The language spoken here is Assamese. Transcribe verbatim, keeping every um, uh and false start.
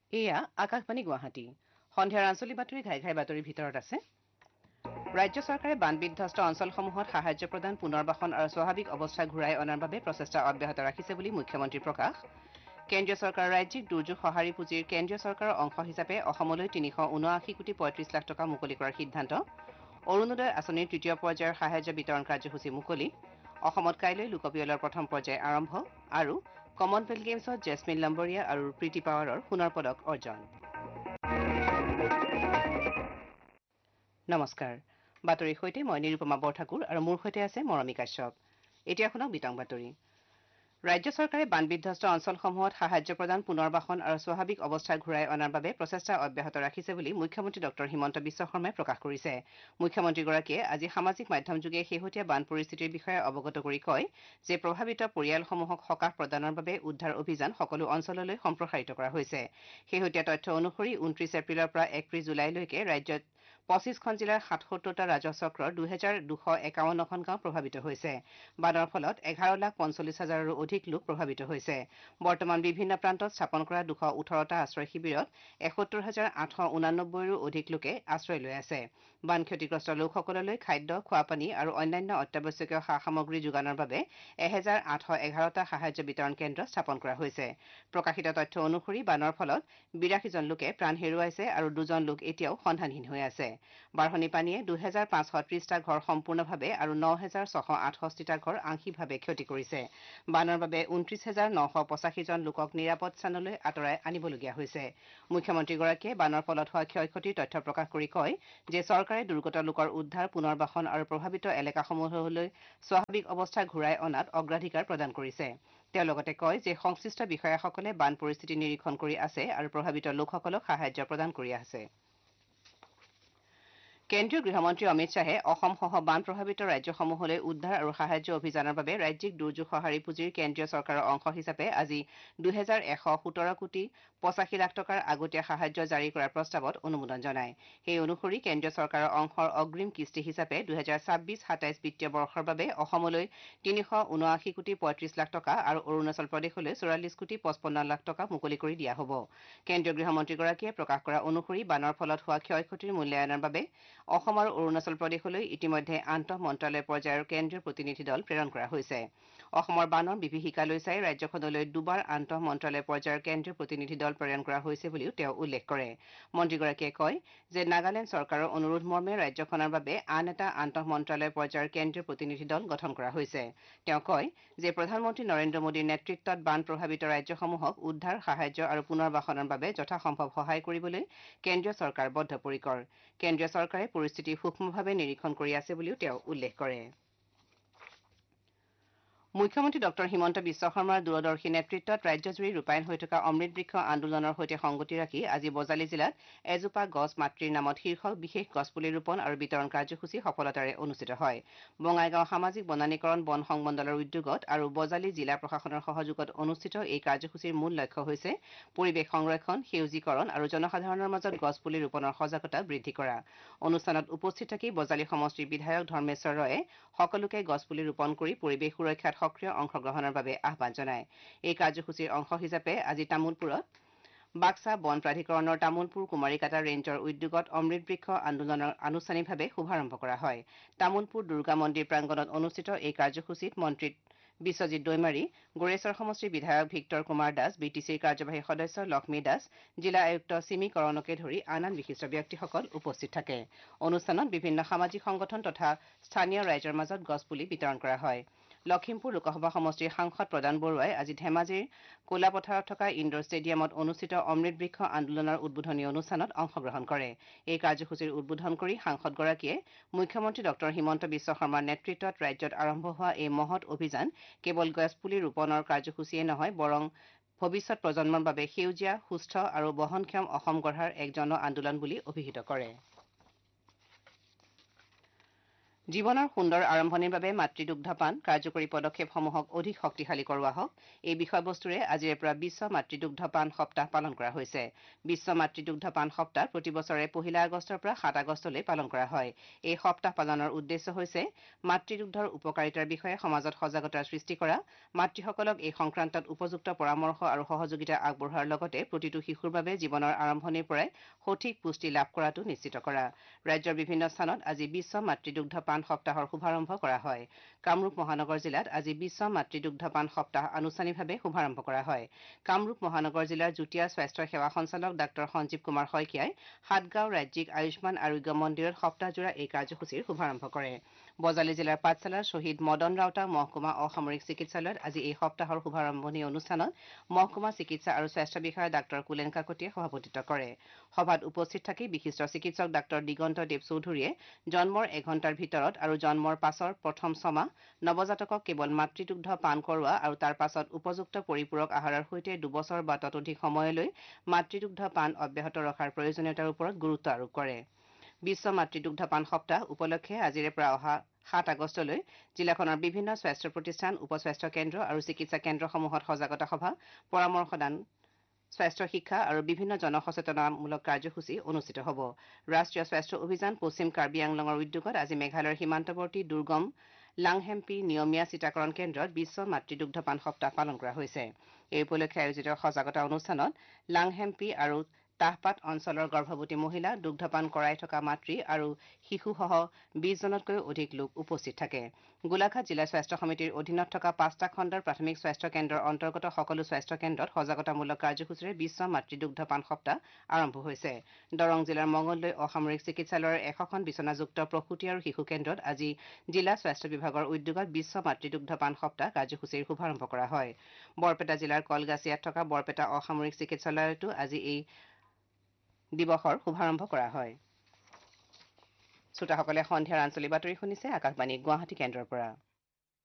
এয়া আকাশবাণী গুৱাহাটী সন্ধিয়াৰ আঞ্চলিক বাতৰি ঘাই ঘাই বাতৰিৰ ভিতৰত আছে ৰাজ্য চৰকাৰে বানবিধ্বস্ত অঞ্চলসমূহত সাহায্য প্ৰদান পুনৰ্বাসন আৰু স্বাভাৱিক অৱস্থা ঘূৰাই অনাৰ বাবে প্ৰচেষ্টা অব্যাহত ৰাখিছে বুলি মুখ্যমন্ত্ৰীৰ প্ৰকাশ কেন্দ্ৰীয় চৰকাৰৰ ৰাজ্যিক দুৰ্যোগ সঁহাৰি পুঁজিৰ কেন্দ্ৰীয় চৰকাৰৰ অংশ হিচাপে অসমলৈ তিনিশ ঊনআশী কোটি পঁয়ত্ৰিশ লাখ টকা মুকলি কৰাৰ সিদ্ধান্ত অৰুণোদয় আঁচনিৰ তৃতীয় পৰ্যায়ৰ সাহায্য বিতৰণ কাৰ্যসূচী মুকলি অসমত কাইলৈ লোকপিয়লৰ প্ৰথম পৰ্যায় আৰম্ভ আৰু কমনৱেলথ গেমছত জেছমিন লম্বৰীয়া আৰু প্ৰীতি পাৱাৰৰ সোণৰ পদক অৰ্জন নমস্কাৰ বাতৰিৰ সৈতে মই নিৰুপমা বৰঠাকুৰ আৰু মোৰ সৈতে আছে মৰমী কাশ্যপ এতিয়া শুনক বিতং বাতৰি ৰাজ্য চৰকাৰে বানবিধ্বস্ত অঞ্চলসমূহত সাহায্য প্ৰদান পুনৰ্বাসন আৰু স্বাভাৱিক অৱস্থা ঘূৰাই অনাৰ বাবে প্ৰচেষ্টা অব্যাহত ৰাখিছে বুলি মুখ্যমন্ত্ৰী ডঃ হিমন্ত বিশ্ব শৰ্মাই প্ৰকাশ কৰিছে মুখ্যমন্ত্ৰীগৰাকীয়ে আজি সামাজিক মাধ্যমযোগে শেহতীয়া বান পৰিস্থিতিৰ বিষয়ে অৱগত কৰি কয় যে প্ৰভাৱিত পৰিয়ালসমূহক সকাহ প্ৰদানৰ বাবে উদ্ধাৰ অভিযান সকলো অঞ্চললৈ সম্প্ৰসাৰিত কৰা হৈছে শেহতীয়া তথ্য অনুসৰি ঊনত্ৰিশ এপ্ৰিলৰ পৰা একত্ৰিশ জুলাইলৈকে ৰাজ্যত পঁচিছখন জিলাৰ সাতসত্তৰটা ৰাজহ চক্ৰৰ দুহেজাৰ দুশ একাৱন্নখন গাঁও প্ৰভাৱিত হৈছে বানৰ ফলত এঘাৰ লাখ পঞ্চল্লিছ হাজাৰৰো অধিক লোক প্ৰভাৱিত হৈছে বৰ্তমান বিভিন্ন প্ৰান্তত স্থাপন কৰা দুশ ওঠৰটা আশ্ৰয় শিবিৰত এসত্তৰ হাজাৰ আঠশ ঊনানব্বৈৰো অধিক লোকে আশ্ৰয় লৈ আছে বান ক্ষতিগ্ৰস্ত লোকসকললৈ খাদ্য খোৱাপানী আৰু অন্যান্য অত্যাৱশ্যকীয় সা সামগ্ৰী যোগানৰ বাবে এহেজাৰ আঠশ এঘাৰটা সাহায্য বিতৰণ কেন্দ্ৰ স্থাপন কৰা হৈছে প্ৰকাশিত তথ্য অনুসৰি বানৰ ফলত বিৰাশীজন লোকে প্ৰাণ হেৰুৱাইছে আৰু দুজন লোক এতিয়াও সন্ধানহীন হৈ আছে বাঢ়নী পানীয়ে দুহেজাৰ পাঁচশ ত্ৰিশটা ঘৰ সম্পূৰ্ণভাৱে আৰু ন হেজাৰ ছশ আঠষষ্ঠিটা ঘৰ আংশিকভাৱে ক্ষতি কৰিছে বানৰ বাবে ঊনত্ৰিশ হেজাৰ নশ পঁচাশীজন লোকক নিৰাপদ স্থানলৈ আঁতৰাই আনিবলগীয়া হৈছে মুখ্যমন্ত্ৰীগৰাকীয়ে বানৰ ফলত হোৱা ক্ষয় ক্ষতিৰ তথ্য প্ৰকাশ কৰি কয় যে চৰকাৰে দুৰ্গত লোকৰ উদ্ধাৰ পুনৰ্বাসন আৰু প্ৰভাৱিত এলেকাসমূহলৈ স্বাভাৱিক অৱস্থা ঘূৰাই অনাত অগ্ৰাধিকাৰ প্ৰদান কৰিছে তেওঁ লগতে কয় যে সংশ্লিষ্ট বিষয়াসকলে বান পৰিস্থিতি নিৰীক্ষণ কৰি আছে আৰু প্ৰভাৱিত লোকসকলক সাহায্য প্ৰদান কৰি আছে কেন্দ্ৰীয় গৃহমন্ত্ৰী অমিত শ্বাহে অসমসহ বান প্ৰভাৱিত ৰাজ্যসমূহলৈ উদ্ধাৰ আৰু সাহায্য অভিযানৰ বাবে ৰাজ্যিক দুৰ্যোগ সঁহাৰি পুঁজিৰ কেন্দ্ৰীয় চৰকাৰৰ অংশ হিচাপে আজি দুহেজাৰ এশ সোতৰ কোটি পঁচাশী লাখ টকাৰ আগতীয়া সাহায্য জাৰি কৰাৰ প্ৰস্তাৱত অনুমোদন জনায় সেই অনুসৰি কেন্দ্ৰীয় চৰকাৰৰ অংশৰ অগ্ৰিম কিস্তি হিচাপে দুহেজাৰ ছাব্বিছ সাতাইছ বিত্তীয় বৰ্ষৰ বাবে অসমলৈ তিনিশ ঊনআশী কোটি পঁয়ত্ৰিশ লাখ টকা আৰু অৰুণাচল প্ৰদেশলৈ চৌৰাল্লিছ কোটি পঁচপন্ন লাখ টকা মুকলি কৰি দিয়া হ'ব কেন্দ্ৰীয় গৃহমন্ত্ৰীগৰাকীয়ে প্ৰকাশ কৰা অনুসৰি বানৰ ফলত হোৱা ক্ষয় ক্ষতিৰ মূল্যায়নৰ বাবে অসম আৰু অৰুণাচল প্ৰদেশলৈ ইতিমধ্যে আন্তঃ মন্ত্ৰালয় পৰ্যায়ৰ কেন্দ্ৰীয় প্ৰতিনিধি দল প্ৰেৰণ কৰা হৈছে অসমৰ বানৰ বিভীষিকালৈ চাই ৰাজ্যখনলৈ দুবাৰ আন্তঃ মন্ত্ৰালয় পৰ্যায়ৰ কেন্দ্ৰীয় প্ৰতিনিধি দল প্ৰেৰণ কৰা হৈছে বুলিও তেওঁ উল্লেখ কৰে মন্ত্ৰীগৰাকীয়ে কয় যে নাগালেণ্ড চৰকাৰৰ অনুৰোধ মৰ্মে ৰাজ্যখনৰ বাবে আন এটা আন্তঃ মন্ত্ৰালয় পৰ্যায়ৰ কেন্দ্ৰীয় প্ৰতিনিধি দল গঠন কৰা হৈছে তেওঁ কয় যে প্ৰধানমন্ত্ৰী নৰেন্দ্ৰ মোদীৰ নেতৃত্বত বান প্ৰভাৱিত ৰাজ্যসমূহক উদ্ধাৰ সাহায্য আৰু পুনৰ্বাসনৰ বাবে যথাসম্ভৱ সহায় কৰিবলৈ কেন্দ্ৰীয় চৰকাৰ বদ্ধপৰিকৰ কেন্দ্ৰীয় চৰকাৰে পৰিস্থিতি সূক্ষ্মভাৱে নিৰীক্ষণ কৰি আছে বুলিও তেওঁ উল্লেখ কৰে মুখ্যমন্ত্ৰী ডঃ হিমন্ত বিশ্ব শৰ্মাৰ দূৰদৰ্শী নেতৃত্বত ৰাজ্যজুৰি ৰূপায়ণ হৈ থকা অমৃত বৃক্ষ আন্দোলনৰ সৈতে সংগতি ৰাখি আজি বজালী জিলাত এজোপা গছ মাতৃৰ নামত শীৰ্ষক বিশেষ গছপুলি ৰোপণ আৰু বিতৰণ কাৰ্যসূচী সফলতাৰে অনুষ্ঠিত হয় বঙাইগাঁও সামাজিক বনানীকৰণ বন সংমণ্ডলৰ উদ্যোগত আৰু বজালী জিলা প্ৰশাসনৰ সহযোগত অনুষ্ঠিত এই কাৰ্যসূচীৰ মূল লক্ষ্য হৈছে পৰিৱেশ সংৰক্ষণ সেউজীকৰণ আৰু জনসাধাৰণৰ মাজত গছপুলি ৰোপণৰ সজাগতা বৃদ্ধি কৰা অনুষ্ঠানত উপস্থিত থাকি বজালী সমষ্টিৰ বিধায়ক ধৰ্মেশ্বৰ ৰয়ে সকলোকে গছপুলি ৰোপণ কৰি পৰিৱেশ সুৰক্ষাত সক্ৰিয় অংশগ্ৰহণৰ বাবে আহ্বান জনায় এই কাৰ্যসূচীৰ অংশ হিচাপে আজি তামুলপুৰত বাক্সা বন প্ৰাধিকৰণৰ তামুলপুৰ কুমাৰীকাটা ৰেঞ্জৰ উদ্যোগত অমৃত বৃক্ষ আন্দোলনৰ আনুষ্ঠানিকভাৱে শুভাৰম্ভ কৰা হয় তামুলপুৰ দুৰ্গা মন্দিৰ প্ৰাংগণত অনুষ্ঠিত এই কাৰ্যসূচীত মন্ত্ৰী বিশ্বজিৎ দৈমাৰী গোৰেশ্বৰ সমষ্টিৰ বিধায়ক Victor Kumar Das B T চিৰ কাৰ্যবাহী সদস্য লক্ষ্মী দাস জিলা আয়ুক্ত চিমি কৰণকে ধৰি আন আন বিশিষ্ট ব্যক্তিসকল উপস্থিত থাকে অনুষ্ঠানত বিভিন্ন সামাজিক সংগঠন তথা স্থানীয় ৰাইজৰ মাজত গছপুলি বিতৰণ কৰা হয় লখিমপুৰ লোকসভা সমষ্টিৰ সাংসদ প্ৰদান বৰুৱাই আজি ধেমাজিৰ কোলাপথাৰত থকা ইণ্ডোৰ ষ্টেডিয়ামত অনুষ্ঠিত অমৃত বৃক্ষ আন্দোলনৰ উদ্বোধনী অনুষ্ঠানত অংশগ্ৰহণ কৰে এই কাৰ্যসূচীৰ উদ্বোধন কৰি সাংসদগৰাকীয়ে মুখ্যমন্ত্ৰী ডঃ হিমন্ত বিশ্ব শৰ্মাৰ নেতৃত্বত ৰাজ্যত আৰম্ভ হোৱা এই মহৎ অভিযান কেৱল গছপুলি ৰোপণৰ কাৰ্যসূচীয়ে নহয় বৰং ভৱিষ্যত প্ৰজন্মৰ বাবে সেউজীয়া সুস্থ আৰু বহনক্ষম অসম গঢ়াৰ এক জন আন্দোলন বুলি অভিহিত কৰে জীৱনৰ সুন্দৰ আৰম্ভণিৰ বাবে মাতৃদুগ্ধপান কাৰ্যকৰী পদক্ষেপসমূহক অধিক শক্তিশালী কৰোৱা হওক এই বিষয়বস্তুৰে আজিৰে পৰা বিশ্ব মাতৃদুগ্ধপান সপ্তাহ পালন কৰা হৈছে বিশ্ব মাতৃদুগ্ধপান সপ্তাহ প্ৰতি বছৰে পহিলা আগষ্টৰ পৰা সাত আগষ্টলৈ পালন কৰা হয় এই সপ্তাহ পালনৰ উদ্দেশ্য হৈছে মাতৃদুগ্ধৰ উপকাৰিতাৰ বিষয়ে সমাজত সজাগতা সৃষ্টি কৰা মাতৃসকলক এই সংক্ৰান্তত উপযুক্ত পৰামৰ্শ আৰু সহযোগিতা আগবঢ়োৱাৰ লগতে প্ৰতিটো শিশুৰ বাবে জীৱনৰ আৰম্ভণিৰ পৰাই সঠিক পুষ্টি লাভ কৰাটো নিশ্চিত কৰা ৰাজ্যৰ বিভিন্ন স্থানত আজি বিশ্ব মাতৃদুগ্ধপান সপ্তাহৰ শুভাৰম্ভ কৰা হয় কামৰূপ মহানগৰ জিলাত আজি বিশ্ব মাতৃদুগ্ধপান সপ্তাহ আনুষ্ঠানিকভাৱে শুভাৰম্ভ কৰা হয় কামৰূপ মহানগৰ জিলাৰ যুটীয়া স্বাস্থ্য সেৱা সঞ্চালক ডাঃ সঞ্জীৱ কুমাৰ শইকীয়াই সাতগাঁও ৰাজ্যিক আয়ুষ্মান আৰোগ্য মন্দিৰত সপ্তাহজোৰা এই কাৰ্যসূচীৰ শুভাৰম্ভ কৰে বজালী জিলাৰ পাঠশালাৰ শ্বহীদ মদন ৰাউতা মহকুমা অসামৰিক চিকিৎসালয়ত আজি এই সপ্তাহৰ শুভাৰম্ভণি অনুষ্ঠানত মহকুমা চিকিৎসা আৰু স্বাস্থ্য বিষয়া ডাঃ কুলেন কাকতিয়ে সভাপতিত্ব কৰে সভাত উপস্থিত থাকি বিশিষ্ট চিকিৎসক ডাঃ দিগন্ত দেৱ চৌধুৰীয়ে জন্মৰ এঘণ্টাৰ ভিতৰত আৰু জন্মৰ পাছৰ প্ৰথম ছমাহ নৱজাতকক কেৱল মাতৃদুগ্ধ পান কৰোৱা আৰু তাৰ পাছত উপযুক্ত পৰিপূৰক আহাৰৰ সৈতে দুবছৰ বা ততোধিক সময়লৈ মাতৃদুগ্ধ পান অব্যাহত ৰখাৰ প্ৰয়োজনীয়তাৰ ওপৰত গুৰুত্ব আৰোপ কৰে বিশ্ব মাতৃদুগ্ধপান সপ্তাহ উপলক্ষে আজিৰে পৰা অহা সাত আগষ্টলৈ জিলাখনৰ বিভিন্ন স্বাস্থ্য প্ৰতিষ্ঠান উপ স্বাস্থ্য কেন্দ্ৰ আৰু চিকিৎসা কেন্দ্ৰসমূহত সজাগতা সভা পৰামৰ্শদান স্বাস্থ্য শিক্ষা আৰু বিভিন্ন জনসচেতনামূলক কাৰ্যসূচী অনুষ্ঠিত হ'ব ৰাষ্ট্ৰীয় স্বাস্থ্য অভিযান পশ্চিম কাৰ্বি আংলঙৰ উদ্যোগত আজি মেঘালয়ৰ সীমান্তৱৰ্তী দুৰ্গম লাংহেম্পি নিয়মীয়া টীকাকৰণ কেন্দ্ৰত বিশ্ব মাতৃদুগ্ধপান সপ্তাহ পালন কৰা হৈছে এই উপলক্ষে আয়োজিত সজাগতা অনুষ্ঠানত লাংহেম্পি আৰু তাহপাত অঞ্চলৰ গৰ্ভৱতী মহিলা দুগ্ধপান কৰাই থকা মাতৃ আৰু শিশুসহ বিশজনতকৈও অধিক লোক উপস্থিত থাকে গোলাঘাট জিলা স্বাস্থ্য সমিতিৰ অধীনত থকা পাঁচটা খণ্ডৰ প্ৰাথমিক স্বাস্থ্য কেন্দ্ৰৰ অন্তৰ্গত সকলো স্বাস্থ্য কেন্দ্ৰত সজাগতামূলক কাৰ্যসূচীৰে বিশ্ব মাতৃদুগ্ধপান সপ্তাহ আৰম্ভ হৈছে দৰং জিলাৰ মঙলদৈ অসামৰিক চিকিৎসালয়ৰ এশখন বিচনাযুক্ত প্ৰসূতি আৰু শিশু কেন্দ্ৰত আজি জিলা স্বাস্থ্য বিভাগৰ উদ্যোগত বিশ্ব মাতৃদুগ্ধপান সপ্তাহ কাৰ্যসূচীৰ শুভাৰম্ভ কৰা হয় বৰপেটা জিলাৰ কলগাছিয়াত থকা বৰপেটা অসামৰিক চিকিৎসালয়তো আজি এই দিৱসৰ শুভাৰম্ভ কৰা হয় শ্ৰোতাসকলে সন্ধিয়াৰ আঞ্চলিক বাতৰি শুনিছে আকাশবাণী গুৱাহাটী কেন্দ্ৰৰ পৰা